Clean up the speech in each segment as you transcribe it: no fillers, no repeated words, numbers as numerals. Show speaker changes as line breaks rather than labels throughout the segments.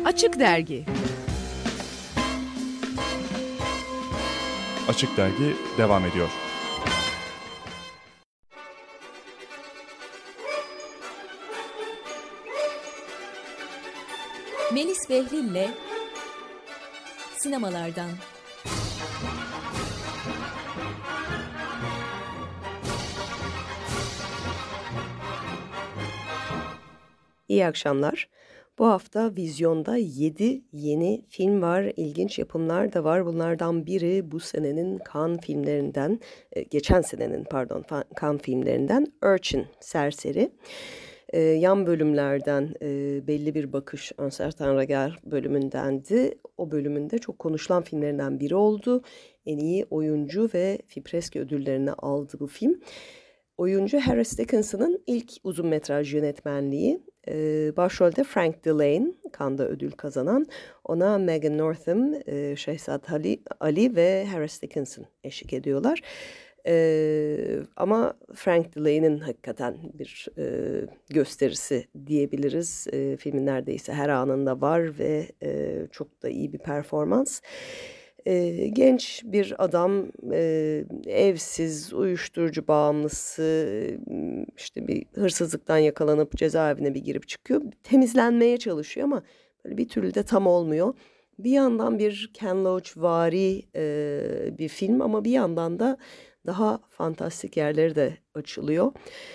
Açık Dergi.
Açık Dergi devam ediyor.
Melis Behlil'le sinemalardan.
İyi akşamlar. Bu hafta vizyonda 7 yeni film var, ilginç yapımlar da var. Bunlardan biri bu senenin Cannes filmlerinden, geçen senenin Cannes filmlerinden Urchin, Serseri. Yan bölümlerden belli bir bakış, Un Certain Regard bölümündendi. O bölümünde çok konuşulan filmlerinden biri oldu. En iyi oyuncu ve Fipreski ödüllerini aldı bu film. Oyuncu Harris Dickinson'ın ilk uzun metraj yönetmenliği. Başrolde Frank Dillane, Cannes'da ödül kazanan. Ona Megan Northam, Şehzad Ali ve Harris Dickinson eşlik ediyorlar. Ama Frank Dillane'in hakikaten bir gösterisi diyebiliriz. Filmin neredeyse her anında var ve çok da iyi bir performans. Genç bir adam, evsiz, uyuşturucu bağımlısı, işte bir hırsızlıktan yakalanıp cezaevine bir girip çıkıyor. Temizlenmeye çalışıyor ama böyle bir türlü de tam olmuyor. Bir yandan bir Ken Loach-vari bir film ama bir yandan da daha fantastik yerleri de açılıyor.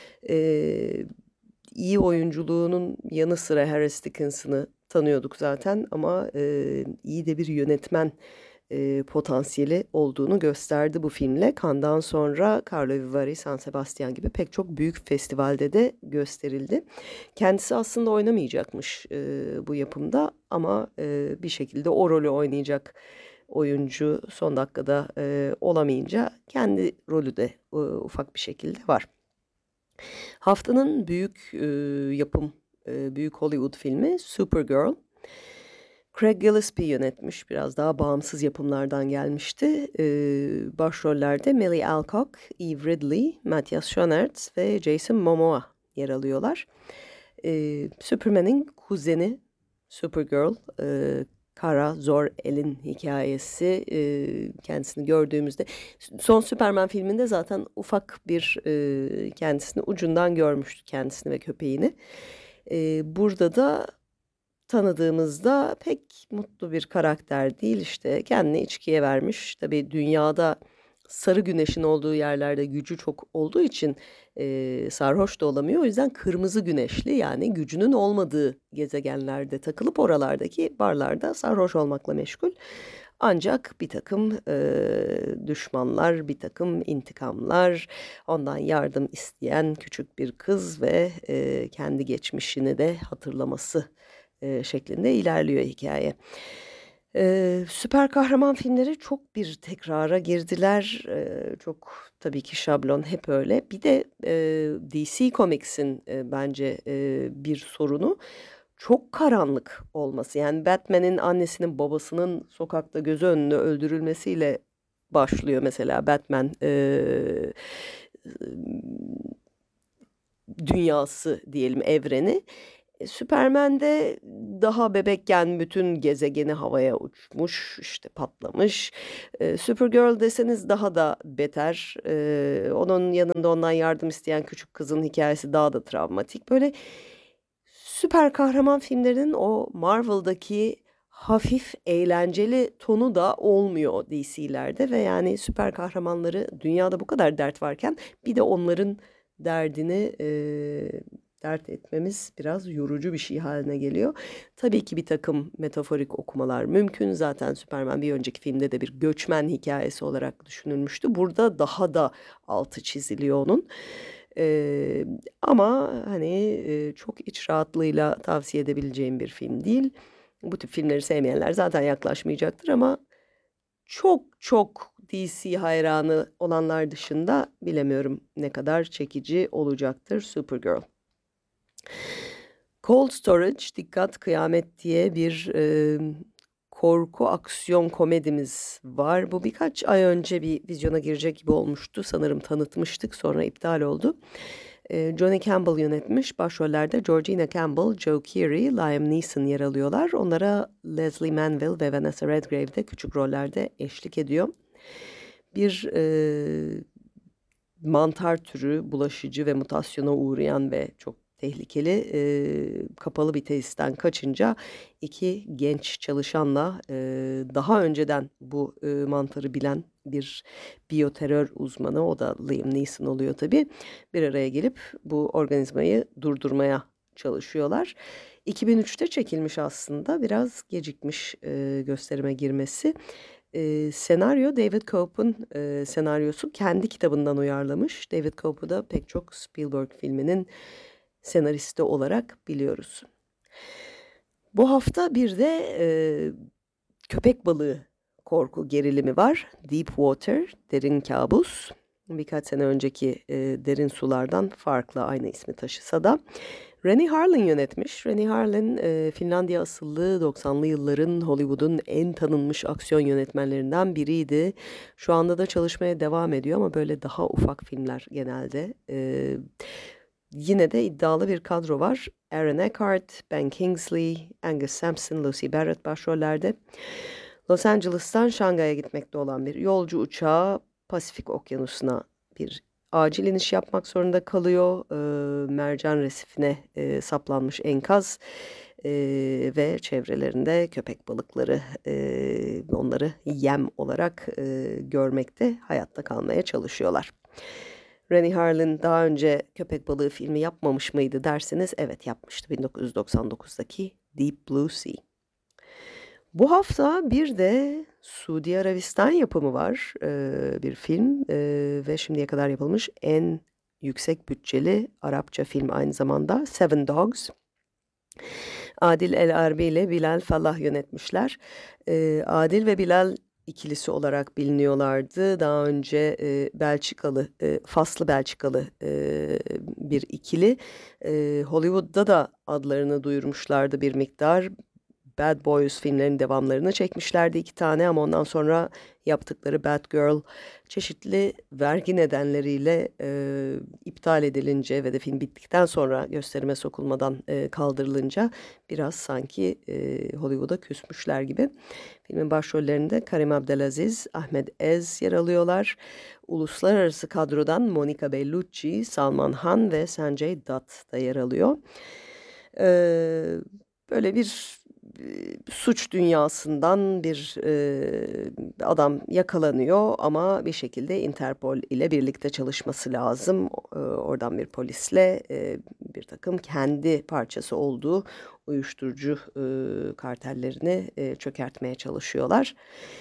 İyi oyunculuğunun yanı sıra Harris Dickinson'ı tanıyorduk zaten ama iyi de bir yönetmen potansiyeli olduğunu gösterdi bu filmle. Cannes'dan sonra Carlo Vivari, San Sebastian gibi pek çok büyük festivalde de gösterildi. Kendisi aslında oynamayacakmış bu yapımda ama bir şekilde o rolü oynayacak oyuncu son dakikada olamayınca kendi rolü de ufak bir şekilde var. Haftanın büyük yapım, büyük Hollywood filmi Supergirl. Craig Gillespie yönetmiş, biraz daha bağımsız yapımlardan gelmişti. Başrollerde Millie Alcock, Eve Ridley, Matthias Schoenaerts ve Jason Momoa yer alıyorlar. Superman'in kuzeni Supergirl, Kara Zor-El'in hikayesi. Kendisini gördüğümüzde son Superman filminde zaten ufak bir kendisini ucundan görmüştük, kendisini ve köpeğini. Burada da tanıdığımızda pek mutlu bir karakter değil, işte kendini içkiye vermiş. Tabii dünyada sarı güneşin olduğu yerlerde gücü çok olduğu için sarhoş da olamıyor. O yüzden kırmızı güneşli, yani gücünün olmadığı gezegenlerde takılıp oralardaki barlarda sarhoş olmakla meşgul. Ancak bir takım düşmanlar, bir takım intikamlar, ondan yardım isteyen küçük bir kız ve kendi geçmişini de hatırlaması şeklinde ilerliyor hikaye. Süper kahraman filmleri çok bir tekrara girdiler. Çok tabii ki şablon hep öyle. Bir de DC Comics'in bence bir sorunu çok karanlık olması. Yani Batman'in annesinin babasının sokakta gözü önünde öldürülmesiyle başlıyor mesela Batman dünyası diyelim, evreni. Superman'de daha bebekken bütün gezegeni havaya uçmuş, işte patlamış. Supergirl deseniz daha da beter. Onun yanında ondan yardım isteyen küçük kızın hikayesi daha da travmatik. Böyle süper kahraman filmlerinin o Marvel'daki hafif eğlenceli tonu da olmuyor DC'lerde ve yani süper kahramanları, dünyada bu kadar dert varken bir de onların derdini dert etmemiz biraz yorucu bir şey haline geliyor. Tabii ki bir takım metaforik okumalar mümkün. Zaten Superman bir önceki filmde de bir göçmen hikayesi olarak düşünülmüştü. Burada daha da altı çiziliyor onun. Ama hani çok iç rahatlığıyla tavsiye edebileceğim bir film değil. Bu tip filmleri sevmeyenler zaten yaklaşmayacaktır ama çok çok DC hayranı olanlar dışında bilemiyorum ne kadar çekici olacaktır Supergirl. Cold Storage, Dikkat Kıyamet diye bir korku aksiyon komedimiz var. Bu birkaç ay önce bir vizyona girecek gibi olmuştu. Sanırım tanıtmıştık, sonra iptal oldu. Johnny Campbell yönetmiş. Başrollerde Georgina Campbell, Joe Keery, Liam Neeson yer alıyorlar. Onlara Leslie Manville ve Vanessa Redgrave de küçük rollerde eşlik ediyor. Bir mantar türü bulaşıcı ve mutasyona uğrayan ve çok tehlikeli kapalı bir tesisten kaçınca iki genç çalışanla daha önceden bu mantarı bilen bir biyoterör uzmanı, o da Liam Neeson oluyor tabii, bir araya gelip bu organizmayı durdurmaya çalışıyorlar. 2003'te çekilmiş aslında, biraz gecikmiş gösterime girmesi. Senaryo David Cope'un senaryosu, kendi kitabından uyarlamış. David Cope'u da pek çok Spielberg filminin senaristi olarak biliyoruz. Bu hafta bir de köpek balığı korku gerilimi var. Deep Water, derin kabus. Birkaç sene önceki derin sulardan farklı, aynı ismi taşısa da. Rennie Harlin yönetmiş. Rennie Harlin Finlandiya asıllı 90'lı yılların Hollywood'un en tanınmış aksiyon yönetmenlerinden biriydi. Şu anda da çalışmaya devam ediyor ama böyle daha ufak filmler genelde. Yine de iddialı bir kadro var. Aaron Eckhart, Ben Kingsley, Angus Sampson, Lucy Barrett başrollerde. Los Angeles'tan Şangay'a gitmekte olan bir yolcu uçağı Pasifik Okyanusu'na bir acil iniş yapmak zorunda kalıyor. Mercan resifine saplanmış enkaz ve çevrelerinde köpek balıkları onları yem olarak görmekte, hayatta kalmaya çalışıyorlar. Rennie Harlin daha önce köpek balığı filmi yapmamış mıydı derseniz, evet yapmıştı, 1999'daki Deep Blue Sea. Bu hafta bir de Suudi Arabistan yapımı var bir film ve şimdiye kadar yapılmış en yüksek bütçeli Arapça film aynı zamanda, Seven Dogs. Adil El Arbi ile Bilal Fallah yönetmişler. Adil ve Bilal ikilisi olarak biliniyorlardı. Daha önce Belçikalı, Faslı Belçikalı bir ikili. Hollywood'da da adlarını duyurmuşlardı bir miktar. Bad Boys filmlerinin devamlarını çekmişlerdi 2 tane ama ondan sonra yaptıkları Bad Girl çeşitli vergi nedenleriyle iptal edilince ve de film bittikten sonra gösterime sokulmadan kaldırılınca biraz sanki Hollywood'a küsmüşler gibi. Filmin başrollerinde Karim Abdelaziz, Ahmed Ez yer alıyorlar. Uluslararası kadrodan Monica Bellucci, Salman Khan ve Sanjay Dutt da yer alıyor. Böyle bir suç dünyasından bir adam yakalanıyor ama bir şekilde Interpol ile birlikte çalışması lazım. Oradan bir polisle bir takım kendi parçası olduğu uyuşturucu kartellerini çökertmeye çalışıyorlar.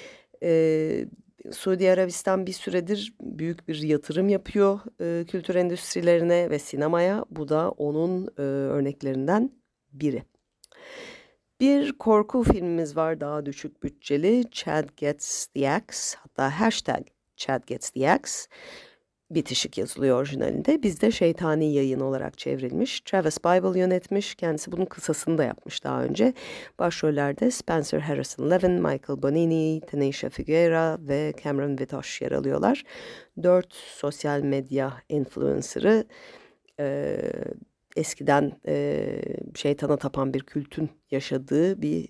Suudi Arabistan bir süredir büyük bir yatırım yapıyor kültür endüstrilerine ve sinemaya. Bu da onun örneklerinden biri. Bir korku filmimiz var, daha düşük bütçeli, Chad Gets the Axe, hatta hashtag Chad Gets the Axe, bitişik yazılıyor orijinalinde. Bizde Şeytani Yayın olarak çevrilmiş. Travis Bible yönetmiş, kendisi bunun kısasını da yapmış daha önce. Başrollerde Spencer Harrison Levin, Michael Bonini, Tanisha Figueira ve Cameron Vitosh yer alıyorlar. 4 sosyal medya influencer'ı eskiden şeytana tapan bir kültün yaşadığı bir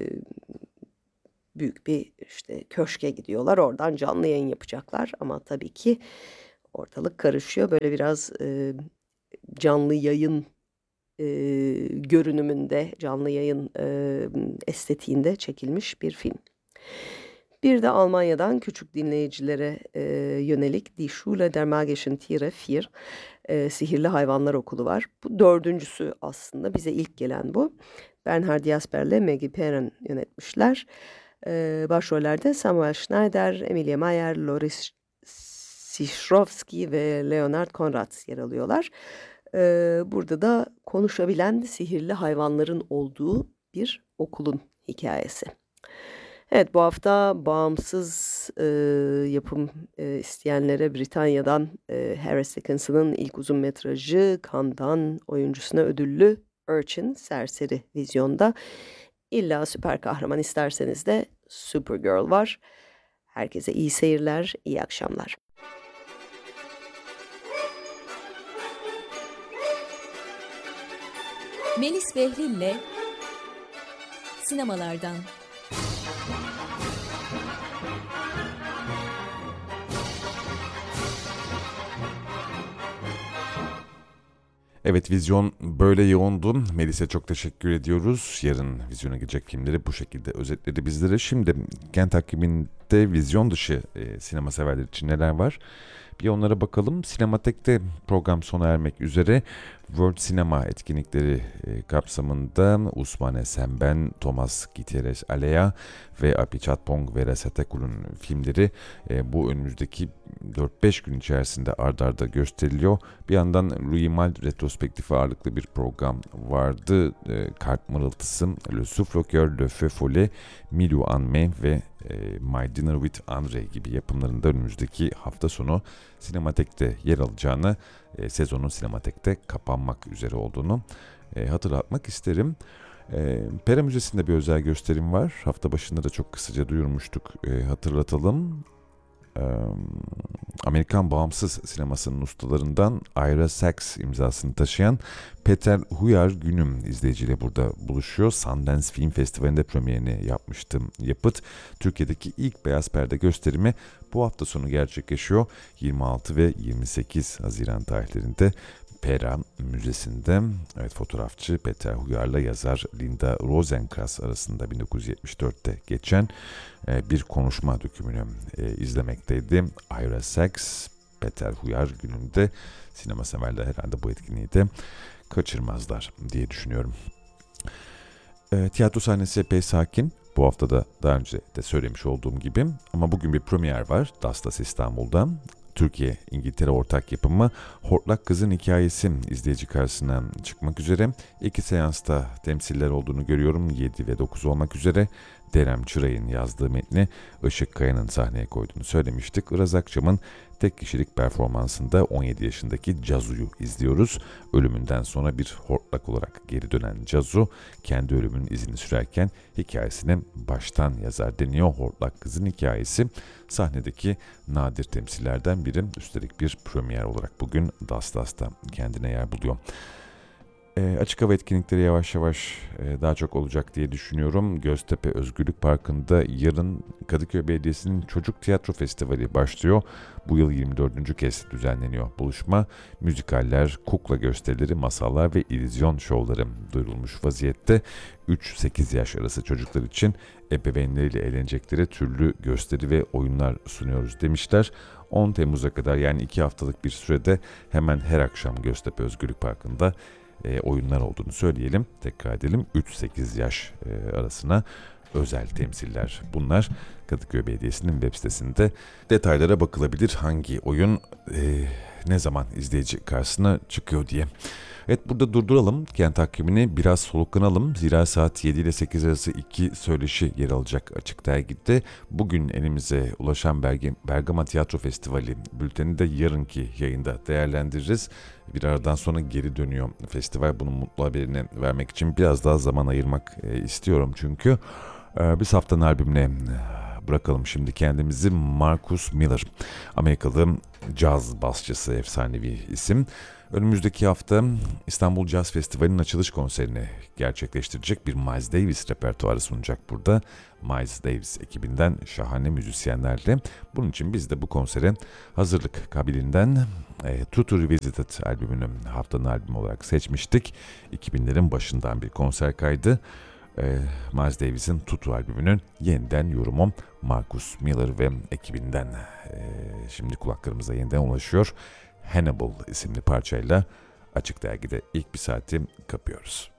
büyük bir işte köşke gidiyorlar. Oradan canlı yayın yapacaklar ama tabii ki ortalık karışıyor. Böyle biraz canlı yayın görünümünde, canlı yayın estetiğinde çekilmiş bir film. Bir de Almanya'dan küçük dinleyicilere yönelik Die Schule der Magischen Tiere 4, Sihirli Hayvanlar Okulu var. Bu 4.'sü aslında, bize ilk gelen bu. Bernhard Jasper'le Maggie Perrin yönetmişler. Başrollerde Samuel Schneider, Emilia Mayer, Loris Sichrowski ve Leonard Konrad yer alıyorlar. Burada da konuşabilen sihirli hayvanların olduğu bir okulun hikayesi. Evet, bu hafta bağımsız yapım isteyenlere Britanya'dan Harris Dickinson'ın ilk uzun metrajı Cannes'dan oyuncusuna ödüllü Urchin, Serseri vizyonda. İlla süper kahraman isterseniz de Supergirl var. Herkese iyi seyirler, iyi akşamlar.
Melis Behlil'le sinemalardan.
Evet, vizyon böyle yoğundu. Melis'e çok teşekkür ediyoruz. Yarın vizyona girecek filmleri bu şekilde özetledi bizlere. Şimdi Gen takviminde vizyon dışı sinema severler için neler var? Bir onlara bakalım. Sinematek'te program sona ermek üzere. World Cinema etkinlikleri kapsamında Usmane Semben, Thomas Gutierrez Alea ve Apichatpong Veerasatekul'un filmleri bu önümüzdeki 4-5 gün içerisinde ard arda gösteriliyor. Bir yandan Louis Malle retrospektifi ağırlıklı bir program vardı. Kalp Mırıltısı, Le Souffle-Cœur, Le Feu Follet, Milou Anme ve My Dinner with Andre gibi yapımlarında önümüzdeki hafta sonu Sinematek'te yer alacağını, sezonun Sinematek'te kapanmak üzere olduğunu hatırlatmak isterim. Pera Müzesi'nde bir özel gösterim var. Hafta başında da çok kısaca duyurmuştuk. Hatırlatalım. Amerikan bağımsız sinemasının ustalarından Ira Sachs imzasını taşıyan Peter Huyar Günüm izleyiciyle burada buluşuyor. Sundance Film Festivali'nde premierini yapmıştım Yapıt. Türkiye'deki ilk beyaz perde gösterimi bu hafta sonu gerçekleşiyor. 26 ve 28 Haziran tarihlerinde Pera Müzesi'nde. Evet, fotoğrafçı Peter Huyar'la yazar Linda Rosenkrantz arasında 1974'te geçen bir konuşma dökümünü izlemekteydi. Ira Sachs, Peter Huyar gününde sinema severler herhalde bu etkinliği de kaçırmazlar diye düşünüyorum. Tiyatro sahnesi epey sakin. Bu hafta da daha önce de söylemiş olduğum gibi, ama bugün bir premier var Dastas İstanbul'da. Türkiye-İngiltere ortak yapımı Hortlak Kızın Hikayesi izleyici karşısına çıkmak üzere. 2 seansta temsiller olduğunu görüyorum. 7 ve 9 olmak üzere. Derem Çıray'ın yazdığı metni Işık Kaya'nın sahneye koyduğunu söylemiştik. Iraz Akçam'ın tek kişilik performansında 17 yaşındaki Cazu'yu izliyoruz. Ölümünden sonra bir hortlak olarak geri dönen Cazu, kendi ölümünün izini sürerken hikayesini baştan yazar deniyor. Hortlak Kızın Hikayesi sahnedeki nadir temsillerden biri. Üstelik bir premier olarak bugün Dastas'ta kendine yer buluyor. Açık hava etkinlikleri yavaş yavaş daha çok olacak diye düşünüyorum. Göztepe Özgürlük Parkı'nda yarın Kadıköy Belediyesi'nin Çocuk Tiyatro Festivali başlıyor. Bu yıl 24. kez düzenleniyor buluşma. Müzikaller, kukla gösterileri, masallar ve illüzyon şovları duyurulmuş vaziyette. 3-8 yaş arası çocuklar için ebeveynleriyle eğlenecekleri türlü gösteri ve oyunlar sunuyoruz demişler. 10 Temmuz'a kadar, yani 2 haftalık bir sürede hemen her akşam Göztepe Özgürlük Parkı'nda oyunlar olduğunu söyleyelim. Tekrar edelim, 3-8 yaş arasına özel temsiller bunlar. Kadıköy Belediyesi'nin web sitesinde detaylara bakılabilir, hangi oyun ne zaman izleyici karşısına çıkıyor diye. Evet, burada durduralım Gen takvimini, biraz soluklanalım. Zira saat 7 ile 8 arası 2 söyleşi yer alacak Açık Dergi'de. Bugün elimize ulaşan Bergama Tiyatro Festivali bülteni de yarınki yayında değerlendiririz. Bir aradan sonra geri dönüyor festival. Bunun mutlu haberini vermek için biraz daha zaman ayırmak istiyorum çünkü. Biz haftanın albümüne bırakalım şimdi kendimizi. Marcus Miller, Amerikalı caz basçısı, efsanevi isim. Önümüzdeki hafta İstanbul Jazz Festivali'nin açılış konserini gerçekleştirecek, bir Miles Davis repertuarı sunacak burada. Miles Davis ekibinden şahane müzisyenlerle. Bunun için biz de bu konsere hazırlık kabiliğinden Tutu Revisited albümünü haftanın albümü olarak seçmiştik. 2000'lerin başından bir konser kaydı. Miles Davis'in Tutu albümünün yeniden yorumu Marcus Miller ve ekibinden şimdi kulaklarımıza yeniden ulaşıyor. Hannibal isimli parçayla Açık Dergi'de ilk bir saati kapıyoruz.